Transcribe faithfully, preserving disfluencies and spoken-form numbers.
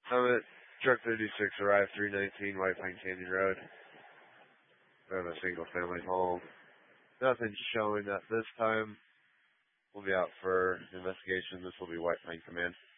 I'm at Truck thirty-six, Arrive three nineteen, White Pine Canyon Road. I have a single family home. Nothing's showing at this time. We'll be out for investigation. This will be White Pine Command.